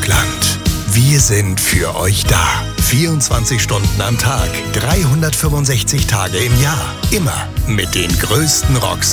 Rockland. Wir sind für euch da. 24 Stunden am Tag, 365 Tage im Jahr. Immer mit den größten Rocks